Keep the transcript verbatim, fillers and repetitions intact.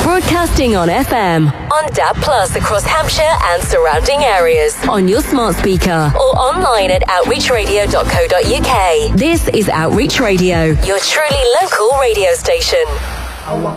Broadcasting on F M, on D A B Plus across Hampshire and surrounding areas, on your smart speaker, or online at outreach radio dot co dot U K. This is Outreach Radio, your truly local radio station.